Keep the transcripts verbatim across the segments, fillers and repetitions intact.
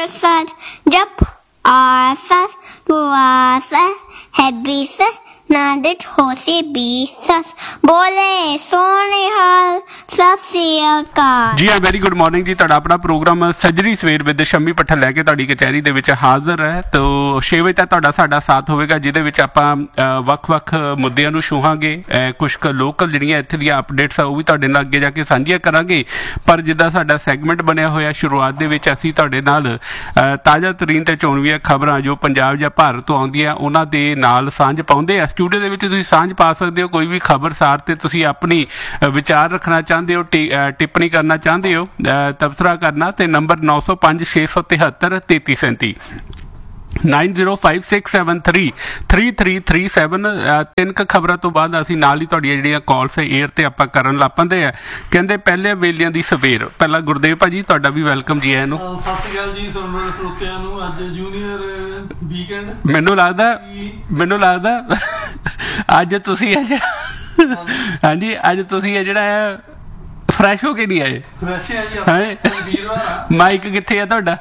sad. Jump asas, tuasas, hebisas, nadet hosi bisas. ਬੋਲੇ ਸੋਹਣੇ ਹਾਲ ਸਤਿ ਸ੍ਰੀ ਅਕਾਲ ਜੀ। ਵੈਰੀ ਗੁੱਡ ਮਾਰਨਿੰਗ ਜੀ। ਤੁਹਾਡਾ ਆਪਣਾ ਪ੍ਰੋਗਰਾਮ ਸੱਜਰੀ ਸਵੇਰ ਵਿਦ ਸ਼ੰਮੀ ਪੱਠਲ ਲੈ ਕੇ ਤੁਹਾਡੀ ਕਚਹਿਰੀ ਦੇ ਵਿੱਚ ਹਾਜ਼ਰ ਹੈ। ਤੋ ਛੇ ਵਜੇ ਤੱਕ ਤੁਹਾਡਾ ਸਾਡਾ ਸਾਥ ਹੋਵੇਗਾ, ਜਿਹਦੇ ਵਿੱਚ ਆਪਾਂ ਵੱਖ-ਵੱਖ ਮੁੱਦਿਆਂ ਨੂੰ ਛੂਹਾਂਗੇ। ਕੁਛ ਕੁ ਲੋਕਲ ਜਿਹੜੀਆਂ ਇੱਥੇ ਦੀਆਂ ਅਪਡੇਟਸ ਆ ਉਹ ਵੀ ਤੁਹਾਡੇ ਨਾਲ ਅੱਗੇ ਜਾ ਕੇ ਸਾਂਝੀਆਂ ਕਰਾਂਗੇ। ਪਰ ਜਿੱਦਾਂ ਸਾਡਾ ਸੈਗਮੈਂਟ ਬਣਿਆ ਹੋਇਆ, ਸ਼ੁਰੂਆਤ ਦੇ ਵਿੱਚ ਅਸੀਂ ਤੁਹਾਡੇ ਨਾਲ ਤਾਜ਼ਾ ਤਰੀਨ ਤੇ ਚੋਣਵੀਆਂ ਖਬਰਾਂ ਜੋ ਪੰਜਾਬ ਜਾਂ ਭਾਰਤ ਤੋਂ ਆਉਂਦੀਆਂ ਉਹਨਾਂ ਦੇ ਨਾਲ ਸਾਂਝ ਪਾਉਂਦੇ ਆ। ਸਟੂਡੀਓ ਦੇ ਵਿੱਚ ਤੁਸੀਂ ਸਾਂਝ ਪਾ ਸਕਦੇ ਹੋ, ਕੋਈ ਵੀ ਖਬਰਸਾਰ ਤੇ ਤੁਸੀਂ ਆਪਣੀ ਵਿਚਾਰ ਰੱਖਣਾ ਚਾਹੁੰਦੇ ਹੋ, ਟਿੱਪਣੀ ਕਰਨਾ ਚਾਹੁੰਦੇ ਹੋ, ਤਬਸਰਾ ਕਰਨਾ ਤੇ ਨੰਬਰ ਨੌ ਸੌ ਪੰਜ ਛੇ ਸੌ ਤਿਹੱਤਰ ਤੇਤੀ ਸੈਂਤੀ nine zero five six seven three three three three seven. ਤਿੰਨ ਕੁ ਖਬਰਾਂ ਤੋਂ ਬਾਅਦ ਅਸੀਂ ਨਾਲ ਹੀ ਤੁਹਾਡੀਆਂ ਜਿਹੜੀਆਂ ਕਾਲਸ ਏਅਰ ਤੇ ਆਪਾਂ ਕਰਨ ਲੱਗ ਪੈਂਦੇ ਆ। ਕਹਿੰਦੇ ਪਹਿਲੇ ਵੇਲਿਆਂ ਦੀ ਸਵੇਰ। ਪਹਿਲਾਂ ਗੁਰਦੇਵ ਭਾਜੀ ਤੁਹਾਡਾ ਵੀ ਵੈਲਕਮ ਜੀ। ਇਹਨੂੰ ਸਤਿ ਸ਼੍ਰੀ ਅਕਾਲ ਜੀ ਸੁਣਨ ਸਰੋਤਿਆਂ ਨੂੰ। ਅੱਜ ਜੂਨੀਅਰ ਵੀਕਐਂਡ ਮੈਨੂੰ ਲੱਗਦਾ ਮੈਨੂੰ ਲੱਗਦਾ ਅੱਜ ਤੁਸੀਂ ਇਹ ਜਿਹੜਾ ਹਾਂਜੀ ਅੱਜ ਤੁਸੀਂ ਇਹ ਜਿਹੜਾ ਹੈ ਫਰੈਸ਼ ਹੋ ਕੇ ਨਹੀਂ ਆਏ। ਫਰੈਸ਼ ਹੈ ਜੀ, ਵੀਰਵਾਰ। ਮਾਈਕ ਕਿੱਥੇ ਆ ਤੁਹਾਡਾ?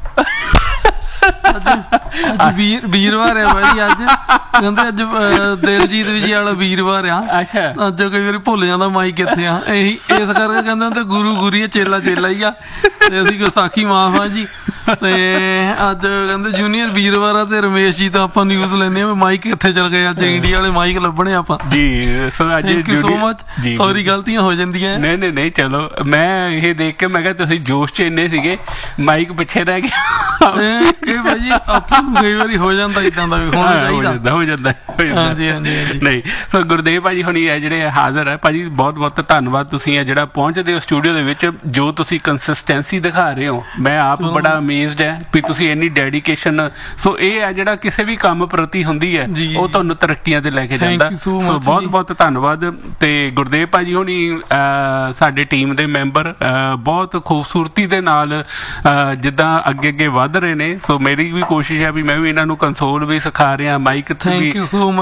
ਅੱਜ ਅੱਜ ਵੀਰ ਵੀਰਵਾਰ ਆ ਭਾਈ। ਅੱਜ ਕਹਿੰਦੇ ਅੱਜ ਦਿਲਜੀਤ ਜੀ ਵਾਲਾ ਵੀਰਵਾਰ ਆ। ਅੱਛਾ, ਅੱਜ ਕਈ ਵਾਰੀ ਭੁੱਲ ਜਾਂਦਾ ਮਾਈ ਕਿੱਥੇ ਆ। ਇਹੀ ਇਸ ਕਰਕੇ ਕਹਿੰਦੇ ਹੁੰਦੇ ਗੁਰੂ ਗੁਰੀ ਚੇਲਾ ਚੇਲਾ ਹੀ ਆ, ਤੇ ਅਸੀਂ ਗੁਸਤਾਖੀ ਮਾਫ ਆ ਜੀ। ਤੇ ਅੱਜ ਕਹਿੰਦੇ ਜੂਨੀਅਰ ਵੀਰਵਾਰ ਆ ਤੇ ਰਮੇਸ਼ ਜੀ ਤੋਂ ਆਪਾਂ ਨਿਊਜ਼ ਲੈਂਦੇ ਆ ਮਾਈਕ ਕਿੱਥੇ ਚਲ ਗਏ। ਅੱਜ ਇੰਡੀਆ ਵਾਲੇ ਮਾਈਕ ਲੱਭਣੇ ਆਪਾਂ ਜੀ। Thank you so much. Sorry ਗਲਤੀਆਂ ਹੋ ਜਾਂਦੀਆਂ। ਨਹੀਂ ਨਹੀਂ ਨਹੀਂ ਚਲੋ, ਮੈਂ ਇਹ ਦੇਖ ਕੇ ਮੈਂ ਕਿਹਾ ਤੁਸੀਂ ਜੋਸ਼ ਚ ਇੰਨੇ ਸੀਗੇ, ਮਾਈਕ ਪਿੱਛੇ ਰਹਿ ਗਿਆ। ਇਹ ਭਾਜੀ ਆਪਾਂ ਨੂੰ ਕਈ ਵਾਰੀ ਹੋ ਜਾਂਦਾ ਇਦਾਂ ਦਾ, ਵੀ ਹੋਣਾ ਚਾਹੀਦਾ ਹੋ ਜਾਂਦਾ ਹਾਂਜੀ ਹਾਂਜੀ ਨਹੀਂ। ਸੋ ਗੁਰਦੇਵ ਭਾਜੀ ਹੁਣੀ ਹੈ ਜਿਹੜੇ ਹਾਜ਼ਰ ਹੈ। ਭਾਜੀ ਬਹੁਤ ਬਹੁਤ ਧੰਨਵਾਦ, ਤੁਸੀਂ ਇਹ ਜਿਹੜਾ ਪਹੁੰਚਦੇ ਹੋ ਸਟੂਡੀਓ ਦੇ ਵਿੱਚ, ਜੋ ਤੁਸੀਂ ਕੰਸਿਸਟੈਂਸੀ ਦਿਖਾ ਰਹੇ ਹੋ। ਮੈਂ ਆਪ ਬੜਾ ਅਮੇਜ਼ਡ ਹੈ ਵੀ ਤੁਸੀਂ ਇੰਨੀ ਡੈਡੀਕੇਸ਼ਨ। ਸੋ ਇਹ ਹੈ ਜਿਹੜਾ ਕਿਸੇ ਵੀ ਕੰਮ ਪ੍ਰਤੀ ਹੁੰਦੀ ਹੈ ਉਹ ਤੁਹਾਨੂੰ ਤਰੱਕੀਆਂ ਤੇ ਲੈ ਕੇ ਜਾਂਦਾ। ਸੋ ਬਹੁਤ ਬਹੁਤ ਧੰਨਵਾਦ। ਤੇ ਗੁਰਦੇਵ ਭਾਜੀ ਹੁਣੀ ਸਾਡੇ ਟੀਮ ਦੇ ਮੈਂਬਰ ਬਹੁਤ ਖੂਬਸੂਰਤੀ ਦੇ ਨਾਲ ਜਿੱਦਾਂ ਅੱਗੇ ਅੱਗੇ ਵੱਧ ਰਹੇ ਨੇ। ਸੋ ਮੇਰੀ ਵੀ ਕੋਸ਼ਿਸ਼ ਹੈ ਵੀ ਮੈਂ ਵੀ ਇਹਨਾਂ ਨੂੰ ਕੰਸੋਲ ਵੀ ਸਿਖਾ ਰਿਹਾ, ਮਾਈਕ ਵੀ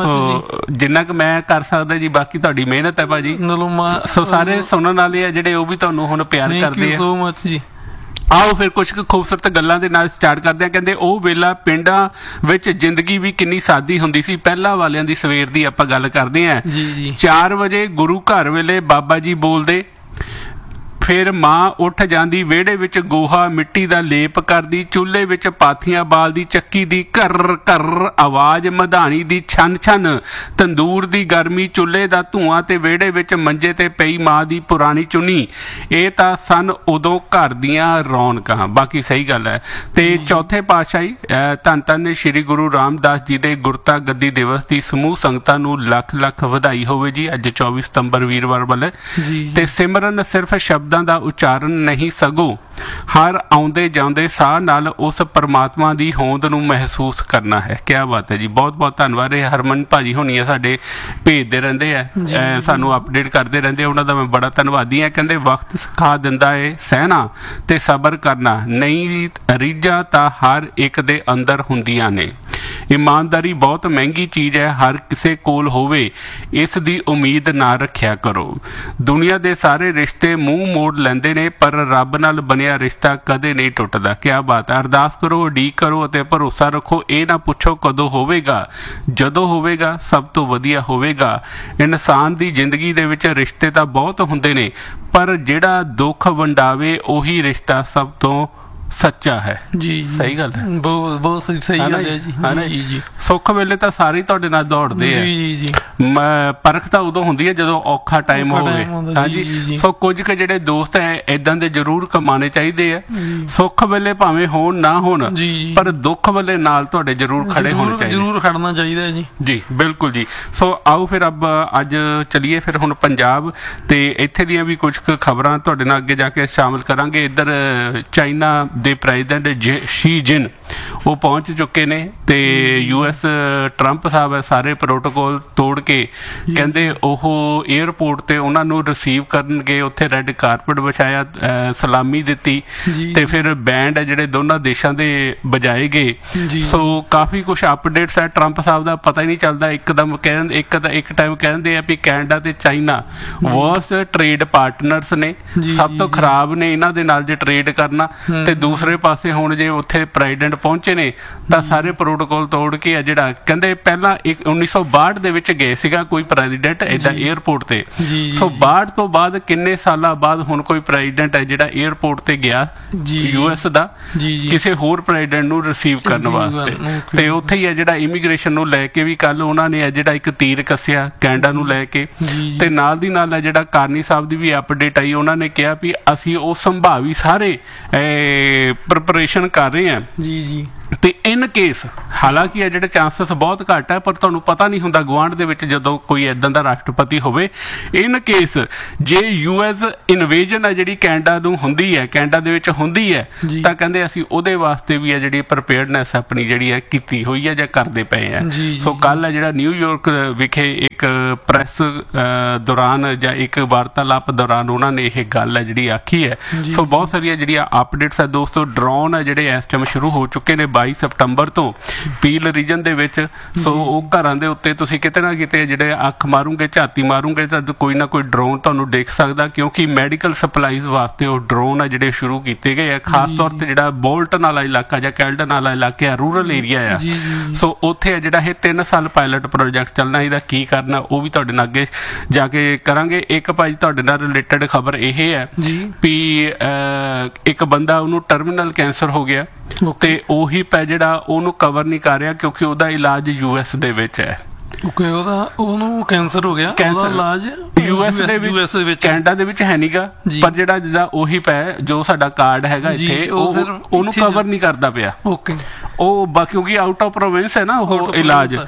ਜਿੰਨਾ ਕੁ ਮੈਂ ਕਰ ਸਕਦਾ ਜੀ। ਬਾਕੀ ਤੁਹਾਡੀ ਮਿਹਨਤ ਹੈ ਭਾਜੀ। ਸੋ ਸਾਰੇ ਸੁਣਨ ਵਾਲੇ ਆ ਜਿਹੜੇ ਉਹ ਵੀ ਤੁਹਾਨੂੰ ਹੁਣ ਪਿਆਰ ਕਰਦੇ ਆ। ਸੋ ਮਚ ਜੀ। ਆਓ ਫਿਰ ਕੁਝ ਕੁ ਖੂਬਸੂਰਤ ਗੱਲਾਂ ਦੇ ਨਾਲ ਸਟਾਰਟ ਕਰਦੇ ਆ। ਕਹਿੰਦੇ ਉਹ ਵੇਲਾ ਪਿੰਡਾਂ ਵਿੱਚ ਜ਼ਿੰਦਗੀ ਵੀ ਕਿੰਨੀ ਸਾਦੀ ਹੁੰਦੀ ਸੀ। ਪਹਿਲਾਂ ਵਾਲਿਆਂ ਦੀ ਸਵੇਰ ਦੀ ਆਪਾਂ ਗੱਲ ਕਰਦੇ ਆ। ਚਾਰ ਵਜੇ ਗੁਰੂ ਘਰ ਵੇਲੇ ਬਾਬਾ ਜੀ ਬੋਲਦੇ, ਫਿਰ ਮਾਂ ਉੱਠ ਜਾਂਦੀ, ਵਿਹੜੇ ਵਿੱਚ ਗੋਹਾ ਮਿੱਟੀ ਦਾ ਲੇਪ ਕਰਦੀ, ਚੁੱਲ੍ਹੇ ਵਿੱਚ ਪਾਥੀਆਂ ਬਾਲਦੀ, ਚੱਕੀ ਦੀ ਘਰ ਘਰ ਆਵਾਜ਼, ਮਧਾਣੀ ਦੀ ਛਨ ਛਨ, ਤੰਦੂਰ ਦੀ ਗਰਮੀ, ਚੁੱਲ੍ਹੇ ਦਾ ਧੂੰਆਂ ਤੇ ਵਿਹੜੇ ਵਿੱਚ ਮੰਜੇ ਤੇ ਪਈ ਮਾਂ ਦੀ ਪੁਰਾਣੀ ਚੁੰਨੀ। ਇਹ ਤਾਂ ਸਨ ਉਦੋਂ ਘਰ ਦੀਆਂ ਰੌਣਕਾਂ। ਬਾਕੀ ਸਹੀ ਗੱਲ ਹੈ। ਤੇ ਚੌਥੇ ਪਾਤਸ਼ਾਹੀ ਧੰਨ ਧੰਨ ਸ਼੍ਰੀ ਗੁਰੂ ਰਾਮਦਾਸ ਜੀ ਦੇ ਗੁਰਤਾ ਗੱਦੀ ਦਿਵਸ ਦੀ ਸਮੂਹ ਸੰਗਤਾਂ ਨੂੰ ਲੱਖ ਲੱਖ ਵਧਾਈ ਹੋਵੇ ਜੀ। ਅੱਜ ਚੌਵੀ ਸਤੰਬਰ ਵੀਰਵਾਰ ਵਾਲੇ। ਤੇ ਸਿਮਰਨ ਸਿਰਫ ਸ਼ਬਦਾਂ ਦਾ ਉਚਾਰਨ ਨਹੀਂ, ਸਗੋਂ ਹਰ ਆਉਂਦੇ ਜਾਂਦੇ ਸਾਹ ਨਾਲ ਉਸ ਪਰਮਾਤਮਾ ਦੀ ਹੋਂਦ ਨੂੰ ਮਹਿਸੂਸ ਕਰਨਾ ਹੈ। ਕਿਆ ਬਾਤ ਹੈ ਜੀ। ਬਹੁਤ ਬਹੁਤ ਧੰਨਵਾਦ। ਇਹ ਹਰਮਨ ਭਾਜੀ ਹੋਣੀ ਆ ਸਾਡੇ, ਭੇਜਦੇ ਰਹਿੰਦੇ ਆ, ਸਾਨੂੰ ਅਪਡੇਟ ਕਰਦੇ ਰਹਿੰਦੇ ਆ, ਉਹਨਾਂ ਦਾ ਮੈਂ ਬੜਾ ਧੰਨਵਾਦੀ ਹਾਂ। ਕਹਿੰਦੇ ਵਕਤ ਸਿਖਾ ਦਿੰਦਾ ਏ ਸਹਿਣਾ ਤੇ ਸਬਰ ਕਰਨਾ, ਨਹੀਂ ਰੀਝਾਂ ਤਾਂ ਹਰ ਇੱਕ ਦੇ ਅੰਦਰ ਹੁੰਦੀਆਂ ਨੇ। ਇਮਾਨਦਾਰੀ ਬਹੁਤ ਮਹਿੰਗੀ ਚੀਜ਼ ਹੈ, ਹਰ ਕਿਸੇ ਕੋਲ ਹੋਵੇ ਇਸ ਦੀ ਉਮੀਦ ਨਾ ਰੱਖਿਆ ਕਰੋ। ਦੁਨੀਆ ਦੇ ਸਾਰੇ ਰਿਸ਼ਤੇ ਮੂੰਹ ਮੋੜ ਲੈਂਦੇ ਨੇ, ਪਰ ਰੱਬ ਨਾਲ ਬਣਿਆ ਰਿਸ਼ਤਾ ਕਦੇ ਨਹੀਂ ਟੁੱਟਦਾ। ਕਿਆ ਬਾਤ ਹੈ। ਅਰਦਾਸ ਕਰੋ, ਉਡੀਕ ਕਰੋ ਅਤੇ ਭਰੋਸਾ ਰੱਖੋ। ਇਹ ਨਾ ਪੁੱਛੋ ਕਦੋਂ ਹੋਵੇਗਾ, ਜਦੋਂ ਹੋਵੇਗਾ ਸਭ ਤੋਂ ਵਧੀਆ ਹੋਵੇਗਾ। ਇਨਸਾਨ ਦੀ ਜ਼ਿੰਦਗੀ ਦੇ ਵਿੱਚ ਰਿਸ਼ਤੇ ਤਾਂ ਬਹੁਤ ਹੁੰਦੇ ਨੇ, ਪਰ ਜਿਹੜਾ ਦੁੱਖ ਵੰਡਾਵੇ ਉਹੀ ਰਿਸ਼ਤਾ ਸਭ ਤੋਂ ਸੱਚਾ ਹੈ ਜੀ। ਸਹੀ ਗੱਲ ਹੈ, ਬਹੁਤ ਬਹੁਤ ਸਹੀ ਗੱਲ ਹੈ ਜੀ। ਜੀ ਜੀ ਸੁੱਖ ਵੇਲੇ ਤਾਂ ਸਾਰੇ ਤੁਹਾਡੇ ਨਾਲ ਦੌੜਦੇ ਆ ਜੀ ਜੀ। ਪਰਖ ਤਾਂ ਉਦੋਂ ਹੁੰਦੀ ਹੈ ਜਦੋਂ ਔਖਾ ਟਾਈਮ ਹੋਵੇ। ਹਾਂਜੀ। ਸੋ ਕੁਝ ਕੁ ਜਿਹੜੇ ਦੋਸਤ ਹੈ ਏਦਾਂ ਦੇ ਜ਼ਰੂਰ ਕਮਾਣੇ ਚਾਹੀਦੇ ਆ। ਸੁੱਖ ਵੇਲੇ ਭਾਵੇਂ ਹੋਣ ਨਾ ਹੋਣ, ਪਰ ਦੁੱਖ ਵੇਲੇ ਨਾਲ ਤੁਹਾਡੇ ਜ਼ਰੂਰ ਖੜੇ ਹੋਣੇ ਚਾਹੀਦੇ, ਜ਼ਰੂਰ ਖੜਨਾ ਚਾਹੀਦਾ ਜੀ। ਜੀ ਬਿਲਕੁਲ ਜੀ। ਸੋ ਆਓ ਫਿਰ ਅਬ ਅੱਜ ਚਲੀਏ ਫਿਰ ਹੁਣ ਪੰਜਾਬ, ਤੇ ਇੱਥੇ ਦੀਆਂ ਵੀ ਕੁਝ ਕੁ ਖਬਰਾਂ ਤੁਹਾਡੇ ਨਾਲ ਅੱਗੇ ਜਾ ਕੇ ਸ਼ਾਮਿਲ ਕਰਾਂਗੇ। ਇੱਧਰ ਚਾਈਨਾ ਦੇ ਪ੍ਰੈਜ਼ੀਡੈਂਟ ਸ਼ੀ ਜਿਨ ਉਹ ਪਹੁੰਚ ਚੁੱਕੇ ਨੇ ਤੇ ਯੂ ਐਸ ਟਰੰਪ ਸਾਹਿਬ ਹੈ ਸਾਰੇ ਪ੍ਰੋਟੋਕੋਲ ਤੋੜ ਕੇ ਕਹਿੰਦੇ ਉਹ ਏਅਰਪੋਰਟ ਤੇ ਉਹਨਾਂ ਨੂੰ ਰਿਸੀਵ ਕਰਨਗੇ, ਉੱਥੇ ਰੈੱਡ ਕਾਰਪਟ ਵਿਛਾਇਆ, ਸਲਾਮੀ ਦਿੱਤੀ ਤੇ ਫਿਰ ਬੈਂਡ ਹੈ ਜਿਹੜੇ ਦੋਨਾਂ ਦੇਸ਼ਾਂ ਦੇ ਵਜਾਏ ਗਏ। ਸੋ ਕਾਫੀ ਕੁਛ ਅਪਡੇਟਸ ਹੈ ਟਰੰਪ ਸਾਹਿਬ ਦਾ, ਪਤਾ ਹੀ ਨਹੀਂ ਚੱਲਦਾ। ਇੱਕਦਮ ਕਹਿ ਇੱਕ ਤਾਂ ਇੱਕ ਟਾਈਮ ਕਹਿੰਦੇ ਆ ਵੀ ਕੈਨੇਡਾ ਤੇ ਚਾਈਨਾ ਵਰਸ ਟ੍ਰੇਡ ਪਾਰਟਨਰਸ ਨੇ, ਸਭ ਤੋਂ ਖਰਾਬ ਨੇ ਇਹਨਾਂ ਦੇ ਨਾਲ ਜੇ ਟ੍ਰੇਡ ਕਰਨਾ, ਤੇ ਦੂਸਰੇ ਪਾਸੇ ਹੁਣ ਜੇ ਉੱਥੇ ਪ੍ਰੈਜ਼ੀਡੈਂਟ ਪਹੁੰਚੇ ਨੇ ਤਾਂ ਸਾਰੇ ਪ੍ਰੋਟੋਕੋਲ ਤੋੜ ਕੇ ਆ ਜਿਹੜਾ ਕਹਿੰਦੇ ਪਹਿਲਾਂ ਇੱਕ ਉੱਨੀ ਸੌ ਬਾਹਠ ਦੇ ਵਿੱਚ ਗਏ ਸੀਗਾ ਕੋਈ ਪ੍ਰੈਜ਼ੀਡੈਂਟ ਏਦਾਂ ਏਅਰਪੋਰਟ ਤੇ। ਸੋ ਬਾਹਠ ਤੋਂ ਬਾਅਦ ਕਿੰਨੇ ਸਾਲਾਂ ਬਾਅਦ ਹੁਣ ਕੋਈ ਪ੍ਰੈਜ਼ੀਡੈਂਟ ਹੈ ਜਿਹੜਾ ਏਅਰਪੋਰਟ ਤੇ ਗਿਆ ਯੂ ਐਸ ਦਾ ਕਿਸੇ ਹੋਰ ਪ੍ਰੈਜ਼ੀਡੈਂਟ ਨੂੰ ਰਿਸੀਵ ਕਰਨ ਵਾਸਤੇ, ਤੇ ਉੱਥੇ ਹੀ ਹੈ ਜਿਹੜਾ ਇਮੀਗ੍ਰੇਸ਼ਨ ਨੂੰ ਲੈ ਕੇ ਵੀ ਕੱਲ ਉਹਨਾਂ ਨੇ ਜਿਹੜਾ ਇੱਕ ਤੀਰ ਕੱਸਿਆ ਕੈਨੇਡਾ ਨੂੰ ਲੈ ਕੇ। ਤੇ ਨਾਲ ਦੀ ਨਾਲ ਹੈ ਜਿਹੜਾ ਕਾਰਨੀ ਸਾਹਿਬ ਦੀ ਵੀ ਅਪਡੇਟ ਆਈ, ਉਹਨਾਂ ਨੇ ਕਿਹਾ ਵੀ ਅਸੀਂ ਉਹ ਸੰਭਾਵੀ ਸਾਰੇ ਪ੍ਰੈਪਰੇਸ਼ਨ ਕਰ ਰਹੇ ਹਾਂ ਜੀ ਜੀ ਤੇ ਇਨ ਕੇਸ, ਹਾਲਾਂਕਿ ਇਹ ਜਿਹੜੇ ਚਾਂਸਸ ਬਹੁਤ ਘੱਟ ਹੈ ਪਰ ਤੁਹਾਨੂੰ ਪਤਾ ਨਹੀਂ ਹੁੰਦਾ ਗੁਆਂਢ ਦੇ ਵਿੱਚ ਜਦੋਂ ਕੋਈ ਏਦਾਂ ਦਾ ਰਾਸ਼ਟਰਪਤੀ ਹੋਵੇ, ਇਨ ਕੇਸ ਜੇ ਯੂ ਐਸ ਇਨਵੇਜਨ ਹੈ ਜਿਹੜੀ ਕੈਨੇਡਾ ਨੂੰ ਹੁੰਦੀ ਹੈ, ਕੈਨੇਡਾ ਦੇ ਵਿੱਚ ਹੁੰਦੀ ਹੈ, ਤਾਂ ਕਹਿੰਦੇ ਅਸੀਂ ਉਹਦੇ ਵਾਸਤੇ ਵੀ ਹੈ ਜਿਹੜੀ ਪ੍ਰੀਪੇਅਰਡਨੈਸ ਆਪਣੀ ਜਿਹੜੀ ਹੈ ਕੀਤੀ ਹੋਈ ਹੈ ਜਾਂ ਕਰਦੇ ਪਏ ਆ। ਸੋ ਕੱਲ ਹੈ ਜਿਹੜਾ ਨਿਊਯਾਰਕ ਵਿਖੇ ਇੱਕ ਪ੍ਰੈਸ ਦੌਰਾਨ ਜਾਂ ਇੱਕ ਵਾਰਤਾਲਾਪ ਦੌਰਾਨ ਉਹਨਾਂ ਨੇ ਇਹ ਗੱਲ ਹੈ ਜਿਹੜੀ ਆਖੀ ਹੈ। ਸੋ ਬਹੁਤ ਸਾਰੀਆਂ ਜਿਹੜੀਆਂ ਅਪਡੇਟਸ ਹੈ ਦੋਸਤੋ। ਡਰੋਨ ਹੈ ਜਿਹੜੇ ਇਸ ਟਾਈਮ ਸ਼ੁਰੂ ਹੋ ਚੁੱਕੇ ਨੇ ਬਾਈ ਸਪਟੰਬਰ ਤੋਂ ਪੀਲ ਰੀਜਨ ਦੇ ਵਿੱਚ। ਸੋ ਉਹ ਘਰਾਂ ਦੇ ਉੱਤੇ ਤੁਸੀਂ ਕਿਤੇ ਨਾ ਕਿਤੇ ਜਿਹੜੇ ਅੱਖ ਮਾਰੂਗੇ, ਝਾਤੀ ਮਾਰੂਗੇ ਤਾਂ ਕੋਈ ਨਾ ਕੋਈ ਡਰੋਨ ਤੁਹਾਨੂੰ ਦਿਖ ਸਕਦਾ, ਕਿਉਂਕਿ ਮੈਡੀਕਲ ਸਪਲਾਈਜ਼ ਵਾਸਤੇ ਉਹ ਡਰੋਨ ਆ ਜਿਹੜੇ ਸ਼ੁਰੂ ਕੀਤੇ ਗਏ ਆ। ਖਾਸ ਤੌਰ ਤੇ ਜਿਹੜਾ ਬੋਲਟਨ ਵਾਲਾ ਇਲਾਕਾ ਜਾਂ ਕੈਲਡਨ ਵਾਲਾ ਇਲਾਕਾ ਰੂਰਲ ਏਰੀਆ ਆ, ਸੋ ਉੱਥੇ ਆ ਜਿਹੜਾ ਇਹ ਤਿੰਨ ਸਾਲ ਪਾਇਲਟ ਪ੍ਰੋਜੈਕਟ ਚੱਲਣਾ। ਇਹਦਾ ਕੀ ਕਰਨਾ ਉਹ ਵੀ ਤੁਹਾਡੇ ਨਾਲ ਅੱਗੇ ਜਾ ਕੇ ਕਰਾਂਗੇ। ਇੱਕ ਭਾਈ ਤੁਹਾਡੇ ਨਾਲ ਰਿਲੇਟਡ ਖਬਰ ਇਹ ਹੈ ਵੀ ਇੱਕ ਬੰਦਾ ਉਹਨੂੰ ਟਰਮੀਨਲ ਕੈਂਸਰ ਹੋ ਗਿਆ ਤੇ ਉਹੀ ਪੈ ਜਿਹੜਾ ਉਹਨੂੰ ਕਵਰ ਨਹੀਂ ਕਰ ਰਿਹਾ ਕਿਉਂਕਿ ਉਹਦਾ ਇਲਾਜ ਯੂ ਐਸ ਦੇ ਵਿੱਚ ਹੈ। ਓਕੇ, ਉਹਦਾ ਉਹਨੂੰ ਕੈਂਸਰ ਹੋ ਗਿਆ, ਉਹਦਾ ਇਲਾਜ ਯੂ ਐਸ ਦੇ ਵਿੱਚ, ਕੈਨੇਡਾ ਦੇ ਵਿੱਚ ਹੈ ਨਹੀਂਗਾ, ਪਰ ਜਿਹੜਾ ਜਿਹਦਾ ਉਹੀ ਪੈ ਜੋ ਸਾਡਾ ਕਾਰਡ ਹੈਗਾ ਇੱਥੇ ਉਹਨੂੰ ਕਵਰ ਨਹੀਂ ਕਰਦਾ ਪਿਆ। ਓਕੇ, ਉਹ ਕਿਉਂਕਿ ਆਊਟ ਆਫ ਪ੍ਰੋਵਿੰਸ ਹੈ ਨਾ ਉਹ ਇਲਾਜ,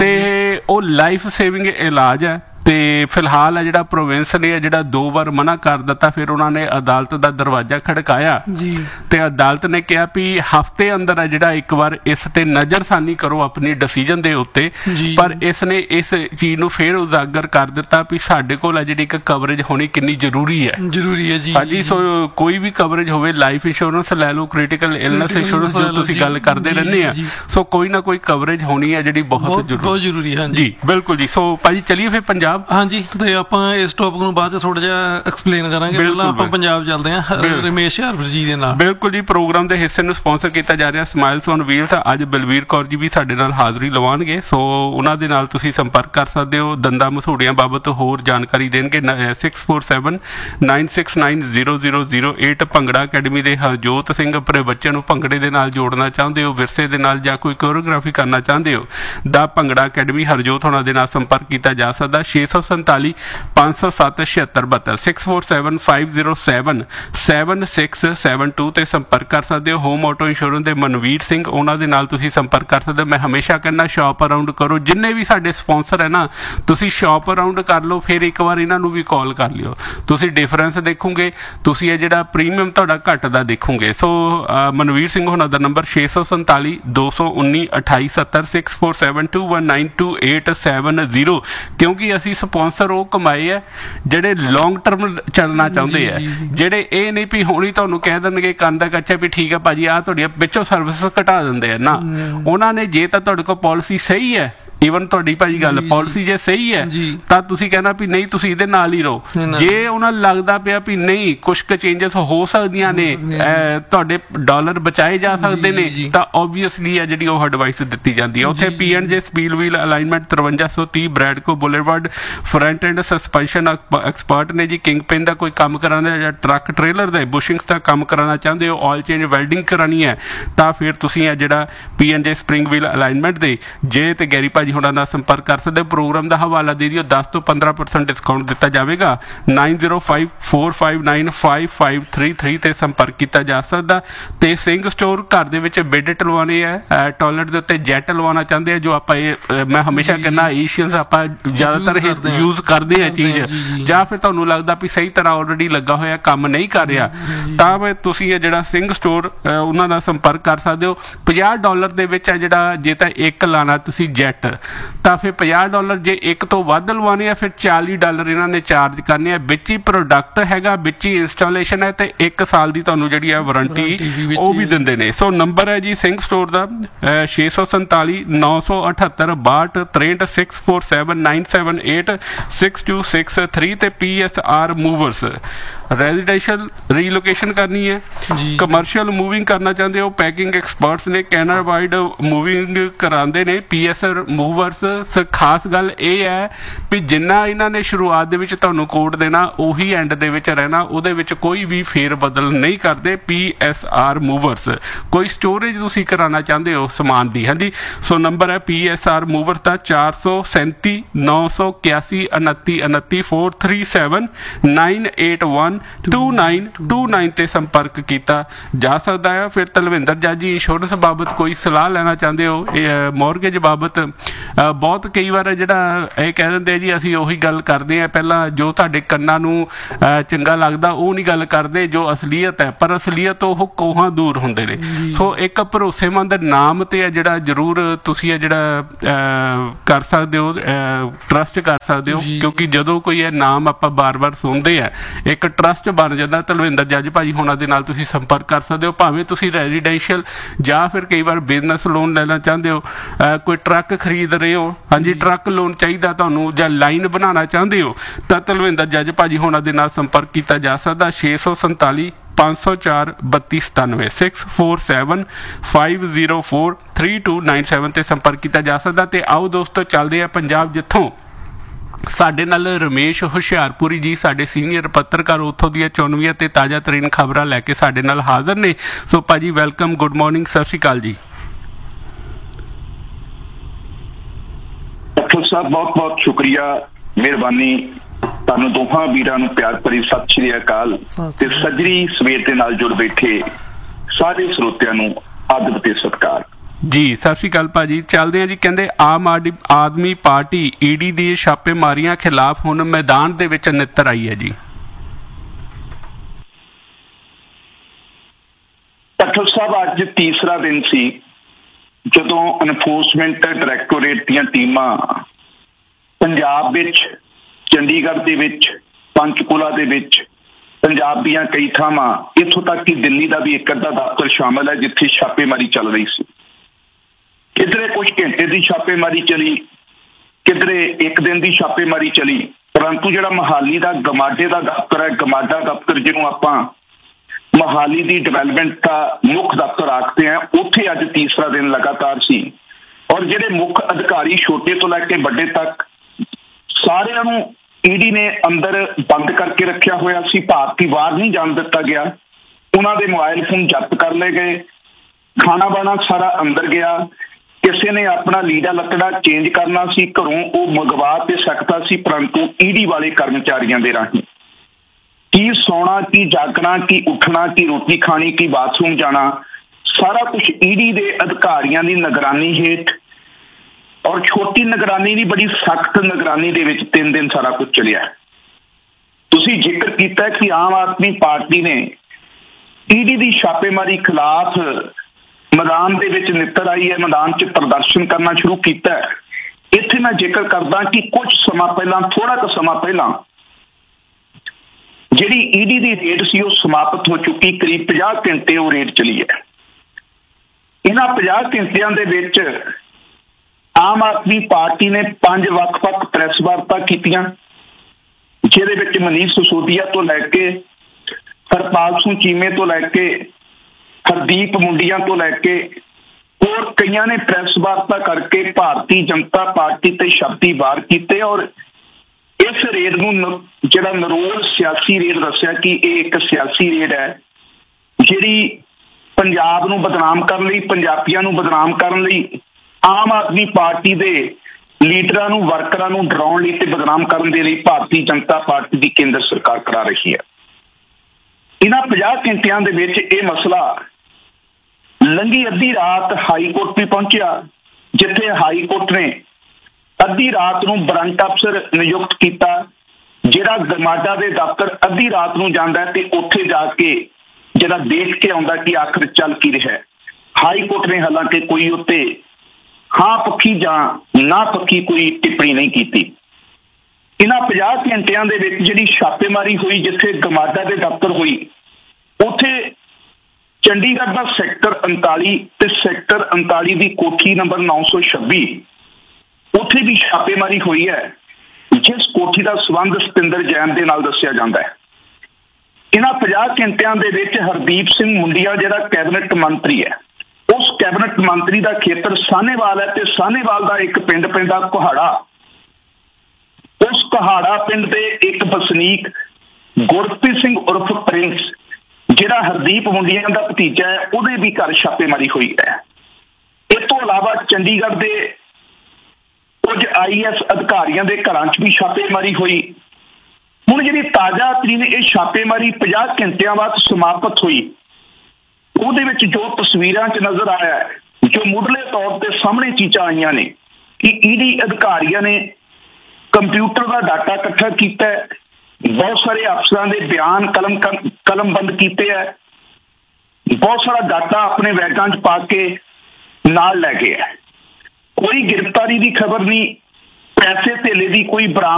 ਤੇ ਉਹ ਲਾਈਫ ਸੇਵਿੰਗ ਇਲਾਜ ਹੈ। ਤੇ ਫਿਲਹਾਲ ਹੈ ਜਿਹੜਾ ਪ੍ਰੋਵਿੰਸ ਨੇ ਜਿਹੜਾ ਦੋ ਵਾਰ ਮਨਾ ਕਰ ਦਿੱਤਾ, ਫਿਰ ਉਹਨਾਂ ਨੇ ਅਦਾਲਤ ਦਾ ਦਰਵਾਜ਼ਾ ਖੜਕਾਇਆ ਤੇ ਅਦਾਲਤ ਨੇ ਕਿਹਾ ਵੀ ਹਫ਼ਤੇ ਅੰਦਰ ਹੈ ਜਿਹੜਾ ਇੱਕ ਵਾਰ ਇਸ ਤੇ ਨਜ਼ਰਸਾਨੀ ਕਰੋ ਆਪਣੀ ਡਿਸੀਜਨ ਦੇ ਉੱਤੇ। ਪਰ ਇਸ ਨੇ ਇਸ ਚੀਜ਼ ਨੂੰ ਫਿਰ ਉਜਾਗਰ ਕਰ ਦਿੱਤਾ ਵੀ ਸਾਡੇ ਕੋਲ ਹੈ ਜਿਹੜੀ ਇੱਕ ਕਵਰੇਜ ਹੋਣੀ ਕਿੰਨੀ ਜ਼ਰੂਰੀ ਹੈ। ਜ਼ਰੂਰੀ ਹੈ ਜੀ ਹਾਂਜੀ। ਸੋ ਕੋਈ ਵੀ ਕਵਰੇਜ ਹੋਵੇ, ਲਾਈਫ ਇੰਸ਼ੋਰੈਂਸ ਲੈ ਲਓ, ਕ੍ਰਿਟੀਕਲ ਇਲਨੈਸ ਇੰਸ਼ੋਰੈਂਸ ਜੋ ਤੁਸੀਂ ਗੱਲ ਕਰਦੇ ਰਹਿੰਦੇ ਆ, ਸੋ ਕੋਈ ਨਾ ਕੋਈ ਕਵਰੇਜ ਹੋਣੀ ਹੈ ਜਿਹੜੀ ਬਹੁਤ ਜ਼ਰੂਰੀ ਹੈ ਜੀ। ਬਿਲਕੁਲ ਜੀ। ਸੋ ਭਾਜੀ ਚਲੀਏ ਫਿਰ ਪੰਜਾਬ। ਹਾਂਜੀ, ਤੇ ਆਪਾਂ ਇਸ ਟੌਪਿਕ ਨੂੰ ਬਾਅਦ ਚ ਥੋੜਾ ਜਿਹਾ ਐਕਸਪਲੇਨ ਕਰਾਂਗੇ। ਪਹਿਲਾਂ ਆਪਾਂ ਪੰਜਾਬ ਚੱਲਦੇ ਹਾਂ ਰਮੇਸ਼ ਹਰਪ੍ਰ ਜੀ ਦੇ ਨਾਲ। ਬਿਲਕੁਲ ਜੀ। ਪ੍ਰੋਗਰਾਮ ਦੇ ਹਿੱਸੇ ਨੂੰ ਸਪਾਂਸਰ ਕੀਤਾ ਜਾ ਰਿਹਾ ਸਮਾਈਲਸ ਔਨ ਵੀਲਸ। ਅੱਜ ਬਲਵੀਰ ਕੌਰ ਜੀ ਵੀ ਸਾਡੇ ਨਾਲ ਹਾਜ਼ਰੀ ਲਵਾਉਣਗੇ, ਸੋ ਉਹਨਾਂ ਦੇ ਨਾਲ ਤੁਸੀਂ ਸੰਪਰਕ ਕਰ ਸਕਦੇ ਹੋ। ਦੰਦਾਂ ਮਸੂੜੀਆਂ ਬਾਬਤ ਹੋਰ ਜਾਣਕਾਰੀ ਦੇਣਗੇ। Six four seven nine six nine zero zero zero eight. Bhangra academy ਦੇ ਹਰਜੋਤ ਸਿੰਘ ਆਪਣੇ ਬੱਚਿਆਂ ਨੂੰ ਭੰਗੜੇ ਦੇ ਨਾਲ ਜੋੜਨਾ ਚਾਹੁੰਦੇ ਹੋ, ਵਿਰਸੇ ਦੇ ਨਾਲ, ਜਾਂ ਕੋਈ ਕੋਰੀਓਗ੍ਰਾਫੀ ਕਰਨਾ ਚਾਹੁੰਦੇ ਹੋ, ਦਾ ਭੰਗੜਾ ਅਕੈਡਮੀ ਹਰਜੋਤ ਉਹਨਾਂ ਦੇ ਨਾਲ ਸੰਪਰਕ ਕੀਤਾ ਜਾ ਸਕਦਾ। ਛੇ ਸੌ ਸੰਤਾਲੀ ਪੰਜ ਸੌ ਸੱਤ ਛਿਅੱਤਰ ਬਹੱਤਰ six four seven five zero seven seven six seven to ਤੇ ਸੰਪਰਕ ਕਰ ਸਕਦੇ ਹੋ। ਹੋਮ ਆਟੋ ਇੰਸ਼ੋਰੈਂਸ ਦੇ ਮਨਵੀਰ ਸਿੰਘ, ਉਹਨਾਂ ਦੇ ਨਾਲ ਤੁਸੀਂ ਸੰਪਰਕ ਕਰ ਸਕਦੇ ਹੋ। ਮੈਂ ਹਮੇਸ਼ਾ ਕਹਿੰਦਾ ਸ਼ਾਪ ਅਰਾਊਂਡ ਕਰੋ। ਜਿੰਨੇ ਵੀ ਸਾਡੇ ਸਪਾਂਸਰ ਹੈ ਨਾ, ਤੁਸੀਂ ਸ਼ਾਪ ਅਰਾਊਂਡ ਕਰ ਲਓ, ਫਿਰ ਇੱਕ ਵਾਰ ਇਹਨਾਂ ਨੂੰ ਵੀ ਕਾਲ ਕਰ ਲਿਓ। ਤੁਸੀਂ ਡਿਫਰੈਂਸ ਦੇਖੋਗੇ, ਤੁਸੀਂ ਇਹ ਜਿਹੜਾ ਪ੍ਰੀਮੀਅਮ ਤੁਹਾਡਾ ਘੱਟਦਾ ਦੇਖੋਗੇ। ਸੋ ਮਨਵੀਰ ਸਿੰਘ ਉਹਨਾਂ ਦਾ ਨੰਬਰ ਛੇ ਸੌ ਸੰਤਾਲੀ ਦੋ ਸੌ ਉੱਨੀ ਅਠਾਈ ਸੱਤਰ six four seven to one nine to eight seven zero. ਕਿਉਂਕਿ ਅਸੀਂ ਸਪਾਂਸਰ ਉਹ ਕਮਾਏ ਆ ਜਿਹੜੇ ਲੌਂਗ ਟਰਮ ਚੱਲਣਾ ਚਾਹੁੰਦੇ ਆ, ਜਿਹੜੇ ਇਹ ਨਹੀਂ ਵੀ ਹੁਣੀ ਤੁਹਾਨੂੰ ਕਹਿ ਦੇਣਗੇ ਕੰਨ ਦਾ ਕੱਚਾ ਵੀ ਠੀਕ ਆ ਭਾਜੀ ਆਹ ਤੁਹਾਡੀਆਂ ਵਿੱਚੋਂ ਸਰਵਿਸ ਘਟਾ ਦਿੰਦੇ ਆ ਨਾ। ਉਹਨਾਂ ਨੇ ਜੇ ਤਾਂ ਤੁਹਾਡੇ ਕੋਲ ਪਾਲਿਸੀ ਸਹੀ ਹੈ, ਈਵਨ ਤੁਹਾਡੀ ਭਾਜੀ ਗੱਲ ਪਾਲਿਸੀ ਜੇ ਸਹੀ ਹੈ ਤਾਂ ਤੁਸੀਂ ਕਹਿਣਾ ਵੀ ਨਹੀਂ ਤੁਸੀਂ ਇਹਦੇ ਨਾਲ ਹੀ ਰਹੋ। ਜੇ ਉਹਨਾਂ ਨੂੰ ਲੱਗਦਾ ਪਿਆ ਵੀ ਨਹੀਂ ਕੁਛ ਕੁ ਚੇਂਜਸ ਹੋ ਸਕਦੀਆਂ ਨੇ, ਤੁਹਾਡੇ ਡਾਲਰ ਬਚਾਏ ਜਾ ਸਕਦੇ ਨੇ, ਤਾਂ ਓਬਵੀਅਸਲੀ ਹੈ ਜਿਹੜੀ ਉਹ ਐਡਵਾਈਸ ਦਿੱਤੀ ਜਾਂਦੀ ਹੈ। ਉੱਥੇ ਪੀ ਐਂਡ ਜੇ ਸਪੀਲ ਵੀਲ ਅਲਾਈਨਮੈਂਟ ਤਰਵੰਜਾ ਸੌ ਤੀਹ ਬ੍ਰੈਡਕੋ boulevard front end suspension expert ਨੇ ਜੀ। ਕਿੰਗ ਪਿਨ ਦਾ ਕੋਈ ਕੰਮ ਕਰਾਉਣਾ ਜਾਂ ਟਰੱਕ ਟ੍ਰੇਲਰ ਦਾ ਬੁਸ਼ਿੰਗਸ ਦਾ ਕੰਮ ਕਰਾਉਣਾ ਚਾਹੁੰਦੇ ਹੋ, ਆਇਲ ਚੇਂਜ ਵੈਲਡਿੰਗ ਕਰਾਉਣੀ ਹੈ, ਤਾਂ ਫਿਰ ਤੁਸੀਂ ਹੈ ਜਿਹੜਾ ਪੀ ਐਂਡ ਜੇ ਸਪਰਿੰਗ ਵੀਲ ਅਲਾਈਨਮੈਂਟ ਦੇ ਜੇ ਤੇ ਗੈਰੀ ਭਾਜੀ ਭਾਜੀ ਹੋਣਾ ਨਾਲ ਸੰਪਰਕ ਕਰ ਸਕਦੇ ਹੋ। ਪ੍ਰੋਗਰਾਮ ਦਾ ਹਵਾਲਾ ਦੇ ਦਿਓ, ਦਸ ਤੋਂ ਪੰਦਰਾਂ ਪਰਸੈਂਟ ਡਿਸਕਾਊਂਟ ਦਿੱਤਾ ਜਾਵੇਗਾ। Nine zero five four five nine five five three three ਤੇ ਸੰਪਰਕ ਕੀਤਾ ਜਾ ਸਕਦਾ। ਤੇ ਸਿੰਘ ਸਟੋਰ ਘਰ ਦੇ ਵਿੱਚ ਬੈੱਡ ਲਵਾਉਣੇ ਆ, ਟਾਇਲਟ ਦੇ ਉੱਤੇ ਜੈਟ ਲਵਾਉਣਾ ਚਾਹੁੰਦੇ ਆ, ਜੋ ਆਪਾਂ ਇਹ ਮੈਂ ਹਮੇਸ਼ਾ ਕਹਿੰਦਾ ਏਸ਼ੀਅਨਸ ਆਪਾਂ ਜ਼ਿਆਦਾਤਰ ਇਹ ਯੂਜ਼ ਕਰਦੇ ਆ ਚੀਜ਼, ਜਾਂ ਫਿਰ ਤੁਹਾਨੂੰ ਲੱਗਦਾ ਵੀ ਸਹੀ ਤਰ੍ਹਾਂ ਆਲਰੇਡੀ ਲੱਗਾ ਹੋਇਆ ਕੰਮ ਨਹੀਂ ਕਰ ਰਿਹਾ, ਤਾਂ ਫਿਰ ਤੁਸੀਂ ਇਹ ਜਿਹੜਾ ਸਿੰਘ ਸਟੋਰ ਉਹਨਾਂ ਨਾਲ ਸੰਪਰਕ ਕਰ ਸਕਦੇ ਹੋ। ਪੰਜਾਹ ਡਾਲਰ ਦੇ ਵਿੱਚ ਹੈ ਜਿਹੜਾ, ਜੇ ਤਾਂ ਇੱਕ ਲਾਣਾ ਤੁਸੀਂ ਜੈਟ ਤਾਂ ਫਿਰ ਪੰਜਾਹ ਡਾਲਰ, ਜੇ ਇੱਕ ਤੋਂ ਵੱਧ ਲਵਾਉਣੇ ਆ ਫਿਰ ਚਾਲੀ ਡਾਲਰ ਇਹਨਾਂ ਨੇ ਚਾਰਜ ਕਰਨੇ ਆ। ਵਿੱਚ ਹੀ ਪ੍ਰੋਡਕਟ ਹੈਗਾ, ਵਿੱਚ ਹੀ ਇੰਸਟਾਲੇਸ਼ਨ ਹੈ, ਤੇ ਇੱਕ ਸਾਲ ਦੀ ਤੁਹਾਨੂੰ ਜਿਹੜੀ ਆ ਵਾਰੰਟੀ ਉਹ ਵੀ ਦਿੰਦੇ ਨੇ। ਸੋ ਨੰਬਰ ਹੈ ਜੀ ਸਿੰਘ ਸਟੋਰ ਦਾ ਛੇ ਸੌ ਸੰਤਾਲੀ ਨੌ ਸੌ ਅਠੱਤਰ ਬਾਹਠ ਤਰੇਂਹਠ six four seven nine seven eight six two six three ਤੇ P S R movers. Residential ਰੀਲੋਕੇਸ਼ਨ ਕਰਨੀ ਹੈ, ਕਮਰਸ਼ੀਅਲ ਮੂਵਿੰਗ ਕਰਨਾ ਚਾਹੁੰਦੇ ਹੋ, ਪੈਕਿੰਗ ਐਕਸਪਰਟਸ ਨੇ, ਕੈਨੇਡਾ ਵਾਈਡ ਮੂਵਿੰਗ ਕਰਾਉਂਦੇ ਨੇ ਪੀ ਐਸ ਆਰ ਮੂਵਰਸ। ਖਾਸ ਗੱਲ ਇਹ ਹੈ ਵੀ ਜਿੰਨਾ ਇਹਨਾਂ ਨੇ ਸ਼ੁਰੂਆਤ ਦੇ ਵਿੱਚ ਤੁਹਾਨੂੰ ਕੋਡ ਦੇਣਾ ਉਹੀ ਐਂਡ ਦੇ ਵਿੱਚ ਰਹਿਣਾ, ਉਹਦੇ ਵਿੱਚ ਕੋਈ ਵੀ ਫੇਰ ਬਦਲ ਨਹੀਂ ਕਰਦੇ। P S R movers. ਕੋਈ ਸਟੋਰੇਜ ਤੁਸੀਂ ਕਰਾਉਣਾ ਚਾਹੁੰਦੇ ਹੋ ਸਮਾਨ ਦੀ, ਹਾਂਜੀ, ਸੋ ਨੰਬਰ ਹੈ ਪੀ ਐਸ ਆਰ ਮੂਵਰ ਦਾ ਚਾਰ ਸੌ ਸੈਂਤੀ ਨੌ ਸੌ ਇਕਿਆਸੀ ਉਨੱਤੀ ਉਨੱਤੀ four three seven nine eight one two nine to nine ਤੇ ਸੰਪਰਕ ਕੀਤਾ ਜਾ ਸਕਦਾ ਹੈ। ਫਿਰ ਤਲਵਿੰਦਰ ਜੱਜ ਜੀ ਇੰਸ਼ੋਰੈਂਸ ਬਾਬਤ ਕੋਈ ਸਲਾਹ ਲੈਣਾ ਚਾਹੁੰਦੇ ਹੋ, ਮੌਰਗੇਜ ਬਾਬਤ, ਬਹੁਤ ਕਈ ਵਾਰ ਜਿਹੜਾ ਇਹ ਕਹਿ ਦਿੰਦੇ ਆ ਜੀ ਅਸੀਂ ਉਹੀ ਗੱਲ ਕਰਦੇ ਆ, ਪਹਿਲਾਂ ਜੋ ਤੁਹਾਡੇ ਕੰਨਾਂ ਨੂੰ ਚੰਗਾ ਲੱਗਦਾ ਉਹ ਨਹੀਂ ਗੱਲ ਕਰਦੇ, ਜੋ ਅਸਲੀਅਤ ਹੈ, ਪਰ ਅਸਲੀਅਤ ਉਹ ਕੋਹਾਂ ਦੂਰ ਹੁੰਦੇ ਨੇ। ਸੋ ਇੱਕ ਭਰੋਸੇਮੰਦ ਨਾਮ ਤੇ ਹੈ ਜਿਹੜਾ ਜ਼ਰੂਰ ਤੁਸੀਂ ਇਹ ਜਿਹੜਾ ਕਰ ਸਕਦੇ ਹੋ, ਟਰਸਟ ਕਰ ਸਕਦੇ ਹੋ, ਕਿਉਂਕਿ ਜਦੋਂ ਕੋਈ ਇਹ ਨਾਮ ਆਪਾਂ ਬਾਰ-ਬਾਰ ਸੁਣਦੇ ਆ ਇੱਕ ਟਰਸਟ ਬਣ ਜਾਂਦਾ। ਤਲਵਿੰਦਰ ਜੱਜ ਭਾਜੀ ਹੋਣਾ ਦੇ ਨਾਲ ਤੁਸੀਂ ਸੰਪਰਕ ਕਰ ਸਕਦੇ ਹੋ, ਭਾਵੇਂ ਤੁਸੀਂ ਰੈਜ਼ੀਡੈਂਸ਼ੀਅਲ ਜਾਂ ਫਿਰ ਕਈ ਵਾਰ ਬਿਜ਼ਨਸ ਲੋਨ ਲੈਣਾ ਚਾਹੁੰਦੇ ਹੋ, ਕੋਈ ਟਰੱਕ ਖਰੀਦ ਰਹੇ ਹੋ, ਹਾਂਜੀ ਟਰੱਕ ਲੋਨ ਚਾਹੀਦਾ ਤੁਹਾਨੂੰ, ਜਾਂ ਲਾਈਨ ਬਣਾਉਣਾ ਚਾਹੁੰਦੇ ਹੋ, ਤਾਂ ਤਲਵਿੰਦਰ ਜੱਜ ਭਾਜੀ ਹੋਣਾ ਦੇ ਨਾਲ ਸੰਪਰਕ ਕੀਤਾ ਜਾ ਸਕਦਾ। ਛੇ ਸੌ ਸੰਤਾਲੀ ਪੰਜ ਸੌ ਚਾਰ ਬੱਤੀ ਸਤਾਨਵੇਂ six four seven five zero four three two nine seven ਤੇ ਸੰਪਰਕ ਕੀਤਾ ਜਾ ਸਕਦਾ। ਤੇ ਆਓ ਦੋਸਤੋ ਚੱਲਦੇ ਆ ਪੰਜਾਬ, ਜਿੱਥੋਂ ਸਾਡੇ ਨਾਲ ਰਮੇਸ਼ ਹੁਸ਼ਿਆਰਪੁਰੀ ਜੀ ਸਾਡੇ ਸੀਨੀਅਰ ਪੱਤਰਕਾਰ ਉੱਥੋਂ ਦੀਆਂ ਚੁਣਵੀਆਂ ਤੇ ਤਾਜ਼ਾ ਤਰੀਨ ਖਬਰਾਂ ਲੈ ਕੇ ਸਾਡੇ ਨਾਲ ਹਾਜ਼ਰ ਨੇ। ਸੋ ਭਾਜੀ ਵੈਲਕਮ, ਗੁੱਡ ਮਾਰਨਿੰਗ, ਸਤਿ ਸ਼੍ਰੀ ਅਕਾਲ ਜੀ। ਡਾਕਟਰ ਸਾਹਿਬ ਬਹੁਤ ਬਹੁਤ ਸ਼ੁਕਰੀਆ, ਮਿਹਰਬਾਨੀ, ਤੁਹਾਨੂੰ ਦੋਹਾਂ ਵੀਰਾਂ ਨੂੰ ਪਿਆਰ ਭਰੀ ਸਤਿ ਸ਼੍ਰੀ ਅਕਾਲ ਤੇ ਸੱਜਰੀ ਸਵੇਰ ਦੇ ਨਾਲ ਜੁੜ ਬੈਠੇ ਸਾਰੇ ਸਰੋਤਿਆਂ ਨੂੰ ਆਦਰ ਤੇ ਸਤਿਕਾਰ ਜੀ। ਸਤਿ ਸ਼੍ਰੀ ਅਕਾਲ ਭਾਜੀ। ਚੱਲਦੇ ਆ ਜੀ, ਕਹਿੰਦੇ ਆਮ ਆਦਮੀ ਪਾਰਟੀ ਈਡੀ ਦੀ ਛਾਪੇਮਾਰੀਆਂ ਖਿਲਾਫ ਹੁਣ ਮੈਦਾਨ ਦੇ ਵਿੱਚ ਨਿੱਤਰ ਆਈ ਹੈ ਜੀ। ਡਾਕਟਰ ਸਾਹਿਬ ਅੱਜ ਤੀਸਰਾ ਦਿਨ ਸੀ ਜਦੋਂ ਐਨਫੋਰਸਮੈਂਟ ਡਾਇਰੈਕਟੋਰੇਟ ਦੀਆਂ ਟੀਮਾਂ ਪੰਜਾਬ ਵਿੱਚ, ਚੰਡੀਗੜ੍ਹ ਦੇ ਵਿੱਚ, ਪੰਚਕੂਲਾ ਦੇ ਵਿੱਚ, ਪੰਜਾਬ ਦੀਆਂ ਕਈ ਥਾਵਾਂ, ਇੱਥੋਂ ਤੱਕ ਕਿ ਦਿੱਲੀ ਦਾ ਵੀ ਇੱਕ ਅੱਧਾ ਦਫ਼ਤਰ ਸ਼ਾਮਲ ਹੈ ਜਿੱਥੇ ਛਾਪੇਮਾਰੀ ਚੱਲ ਰਹੀ ਸੀ। ਕਿਧਰੇ ਕੁਝ ਘੰਟੇ ਦੀ ਛਾਪੇਮਾਰੀ ਚਲੀ, ਕਿਧਰੇ ਇੱਕ ਦਿਨ ਦੀ ਛਾਪੇਮਾਰੀ ਚਲੀ, ਪਰੰਤੂ ਜਿਹੜਾ ਮੋਹਾਲੀ ਦਾ ਗਮਾਡੇ ਦਾ ਦਫ਼ਤਰ ਹੈ, ਗਮਾਡਾ ਦਫ਼ਤਰ ਜਿਹਨੂੰ ਆਪਾਂ ਮੋਹਾਲੀ ਦੀ ਡਿਵੈਲਪਮੈਂਟ ਦਾ ਮੁੱਖ ਦਫ਼ਤਰ ਆਖਦੇ ਆ, ਉੱਥੇ ਅੱਜ ਤੀਸਰਾ ਦਿਨ ਲਗਾਤਾਰ ਸੀ। ਔਰ ਜਿਹੜੇ ਮੁੱਖ ਅਧਿਕਾਰੀ ਛੋਟੇ ਤੋਂ ਲੈ ਕੇ ਵੱਡੇ ਤੱਕ ਸਾਰਿਆਂ ਨੂੰ ਈਡੀ ਨੇ ਅੰਦਰ ਬੰਦ ਕਰਕੇ ਰੱਖਿਆ ਹੋਇਆ ਸੀ। ਭਾਰਤੀ ਬਾਹਰ ਨਹੀਂ ਜਾਣ ਦਿੱਤਾ ਗਿਆ। ਉਹਨਾਂ ਦੇ ਮੋਬਾਈਲ ਫੋਨ ਜ਼ਬਤ ਕਰ ਲਏ ਗਏ, ਖਾਣਾ ਬਾਣਾ ਸਾਰਾ ਅੰਦਰ ਗਿਆ। ਕਿਸੇ ਨੇ ਆਪਣਾ ਲੀੜਾ ਲੱਤੜਾ ਚੇਂਜ ਕਰਨਾ ਸੀ ਘਰੋਂ, ਉਹ ਮੰਗਵਾ ਤੇ ਸਕਦਾ ਸੀ, ਪਰੰਤੂ ਈਡੀ ਵਾਲੇ ਕਰਮਚਾਰੀਆਂ ਦੇ ਰਾਹੀਂ ਕੀ ਸੌਣਾ, ਕੀ ਜਾਗਣਾ, ਕੀ ਉੱਠਣਾ, ਕੀ ਰੋਟੀ ਖਾਣੀ, ਕੀ ਬਾਥਰੂਮ ਜਾਣਾ, ਸਾਰਾ ਕੁਝ ਈਡੀ ਦੇ ਅਧਿਕਾਰੀਆਂ ਦੀ ਨਿਗਰਾਨੀ ਹੇਠ, ਔਰ ਛੋਟੀ ਨਿਗਰਾਨੀ ਦੀ ਬੜੀ ਸਖਤ ਨਿਗਰਾਨੀ ਦੇ ਵਿੱਚ ਤਿੰਨ ਦਿਨ ਸਾਰਾ ਕੁਝ ਚੱਲਿਆ। ਤੁਸੀਂ ਜ਼ਿਕਰ ਕੀਤਾ ਕਿ ਆਮ ਆਦਮੀ ਪਾਰਟੀ ਨੇ ਈਡੀ ਦੀ ਛਾਪੇਮਾਰੀ ਖਿਲਾਫ ਮੈਦਾਨ ਦੇ ਵਿੱਚ ਨਿੱਤਰ ਆਈ ਹੈ, ਮੈਦਾਨ 'ਚ ਪ੍ਰਦਰਸ਼ਨ ਕਰਨਾ ਸ਼ੁਰੂ ਕੀਤਾ। ਇੱਥੇ ਮੈਂ ਜ਼ਿਕਰ ਕਰਦਾ ਕਿ ਕੁਝ ਸਮਾਂ ਪਹਿਲਾਂ, ਥੋੜਾ ਕੁ ਸਮਾਂ ਪਹਿਲਾਂ, ਜਿਹੜੀ ਈਡੀ ਦੀ ਰੇਡ ਸੀ ਉਹ ਸਮਾਪਤ ਹੋ ਚੁੱਕੀ। ਕਰੀਬ ਪੰਜਾਹ ਘੰਟੇ ਉਹ ਰੇਡ ਚਲੀ ਹੈ। ਇਹਨਾਂ ਪੰਜਾਹ ਘੰਟਿਆਂ ਦੇ ਵਿੱਚ ਆਮ ਆਦਮੀ ਪਾਰਟੀ ਨੇ ਪੰਜ ਵੱਖ-ਵੱਖ ਪ੍ਰੈਸ ਵਾਰਤਾ ਕੀਤੀਆਂ, ਜਿਹਦੇ ਵਿੱਚ ਮਨੀਸ਼ ਸਿਸੋਦੀਆ ਤੋਂ ਲੈ ਕੇ, ਹਰਪਾਲ ਸਿੰਘ ਚੀਮੇ ਤੋਂ ਲੈ ਕੇ, ਹਰਦੀਪ ਮੁੰਡੀਆਂ ਤੋਂ ਲੈ ਕੇ ਹੋਰ ਕਈਆਂ ਨੇ ਪ੍ਰੈਸ ਵਾਰਤਾ ਕਰਕੇ ਭਾਰਤੀ ਜਨਤਾ ਪਾਰਟੀ ਤੇ ਸ਼ਬਦੀ ਵਾਰ ਕੀਤੇ। ਔਰ ਇਸ ਰੇਡ ਨੂੰ ਜਿਹੜਾ ਨਰੋਲ ਸਿਆਸੀ ਰੇਡ ਦੱਸਿਆ ਕਿ ਇਹ ਇੱਕ ਸਿਆਸੀ ਰੇਡ ਹੈ ਜਿਹੜੀ ਪੰਜਾਬ ਨੂੰ ਬਦਨਾਮ ਕਰਨ ਲਈ, ਪੰਜਾਬੀਆਂ ਨੂੰ ਬਦਨਾਮ ਕਰਨ ਲਈ, ਆਮ ਆਦਮੀ ਪਾਰਟੀ ਦੇ ਲੀਡਰਾਂ ਨੂੰ ਵਰਕਰਾਂ ਨੂੰ ਡਰਾਉਣ ਲਈ ਤੇ ਬਦਨਾਮ ਕਰਨ ਦੇ ਲਈ ਭਾਰਤੀ ਜਨਤਾ ਪਾਰਟੀ ਦੀ ਕੇਂਦਰ ਸਰਕਾਰ ਕਰਾ ਰਹੀ ਹੈ। ਇਹਨਾਂ ਪੰਜਾਹ ਘੰਟਿਆਂ ਦੇ ਵਿੱਚ ਇਹ ਮਸਲਾ ਲੰਘੀ ਅੱਧੀ ਰਾਤ ਹਾਈ ਕੋਰਟ ਵੀ ਪਹੁੰਚਿਆ, ਜਿੱਥੇ ਹਾਈ ਕੋਰਟ ਨੇ ਅੱਧੀ ਰਾਤ ਨੂੰ ਵਾਰੰਟ ਅਫਸਰ ਨਿਯੁਕਤ ਕੀਤਾ, ਜਿਹੜਾ ਗਮਾਡਾ ਦੇ ਦਫ਼ਤਰ ਅੱਧੀ ਰਾਤ ਨੂੰ ਜਾਂਦਾ ਤੇ ਉੱਥੇ ਜਾ ਕੇ ਜਿਹੜਾ ਦੇਖ ਕੇ ਆਉਂਦਾ ਕਿ ਆਖਰ ਚੱਲ ਕੀ ਰਿਹਾ ਹੈ। ਹਾਈ ਕੋਰਟ ਨੇ ਹਾਲਾਂਕਿ ਕੋਈ ਉੱਤੇ ਹਾਂ ਪੱਖੀ ਜਾਂ ਨਾ ਪੱਖੀ ਕੋਈ ਟਿੱਪਣੀ ਨਹੀਂ ਕੀਤੀ। ਇਹਨਾਂ ਪੰਜਾਹ ਘੰਟਿਆਂ ਦੇ ਵਿੱਚ ਜਿਹੜੀ ਛਾਪੇਮਾਰੀ ਹੋਈ, ਜਿੱਥੇ ਗਮਾਡਾ ਦੇ ਦਫ਼ਤਰ ਹੋਈ, ਉੱਥੇ ਚੰਡੀਗੜ੍ਹ ਦਾ ਸੈਕਟਰ ਉਨਤਾਲੀ ਤੇ ਸੈਕਟਰ ਉਨਤਾਲੀ ਦੀ ਕੋਠੀ ਨੰਬਰ ਨੌ ਸੌ ਛੱਬੀ, ਉੱਥੇ ਵੀ ਛਾਪੇਮਾਰੀ ਹੋਈ ਹੈ, ਜਿਸ ਕੋਠੀ ਦਾ ਸੰਬੰਧ ਸਤਿੰਦਰ ਜੈਨ ਦੇ ਨਾਲ ਦੱਸਿਆ ਜਾਂਦਾ ਹੈ। ਇਹਨਾਂ ਪੰਜਾਹ ਘੰਟਿਆਂ ਦੇ ਵਿੱਚ ਹਰਦੀਪ ਸਿੰਘ ਮੁੰਡੀਆ ਜਿਹੜਾ ਕੈਬਨਿਟ ਮੰਤਰੀ ਹੈ, ਉਸ ਕੈਬਨਿਟ ਮੰਤਰੀ ਦਾ ਖੇਤਰ ਸਾਹਨੇਵਾਲ ਹੈ ਤੇ ਸਾਹਨੇਵਾਲ ਦਾ ਇੱਕ ਪਿੰਡ ਪੈਂਦਾ ਕੁਹਾੜਾ। ਉਸ ਕੁਹਾੜਾ ਪਿੰਡ ਦੇ ਇੱਕ ਵਸਨੀਕ ਗੁਰਪ੍ਰੀਤ ਸਿੰਘ ਉਰਫ ਪ੍ਰਿੰਸ, ਜਿਹੜਾ ਹਰਦੀਪ ਮੁੰਡੀਆ ਦਾ ਭਤੀਜਾ ਹੈ, ਉਹਦੇ ਵੀ ਘਰ ਛਾਪੇਮਾਰੀ ਹੋਈ ਹੈ। ਇਸ ਤੋਂ ਇਲਾਵਾ ਚੰਡੀਗੜ੍ਹ ਦੇ ਕੁਝ ਆਈ ਐਸ ਅਧਿਕਾਰੀਆਂ ਦੇ ਘਰਾਂ 'ਚ ਵੀ ਛਾਪੇਮਾਰੀ ਹੋਈ। ਹੁਣ ਜਿਹੜੀ ਤਾਜ਼ਾ ਤਰੀਨ ਇਹ ਛਾਪੇਮਾਰੀ ਪੰਜਾਹ ਘੰਟਿਆਂ ਬਾਅਦ ਸਮਾਪਤ ਹੋਈ, ਉਹਦੇ ਵਿੱਚ ਜੋ ਤਸਵੀਰਾਂ 'ਚ ਨਜ਼ਰ ਆਇਆ, ਜੋ ਮੁੱਢਲੇ ਤੌਰ ਤੇ ਸਾਹਮਣੇ ਚੀਜ਼ਾਂ ਆਈਆਂ ਨੇ ਕਿ ਈਡੀ ਅਧਿਕਾਰੀਆਂ ਨੇ ਕੰਪਿਊਟਰ ਦਾ ਡਾਟਾ ਇਕੱਠਾ ਕੀਤਾ ਹੈ, ਬਹੁਤ ਸਾਰੇ ਅਫਸਰਾਂ ਦੇ ਬਿਆਨ ਕਲਮ ਕਲਮਬੰਦ ਕੀਤੇ ਹੈ, ਬਹੁਤ ਸਾਰਾ ਡਾਟਾ ਆਪਣੇ ਬੈਗਾਂ 'ਚ ਪਾ ਕੇ ਨਾਲ ਲੈ ਗਏ ਹੈ। ਕੋਈ ਗ੍ਰਿਫਤਾਰੀ ਦੀ ਖਬਰ ਨਹੀਂ, ਪੈਸੇ ਧੇਲੇ ਦੀ ਕੋਈ ਬਰਾਮਦ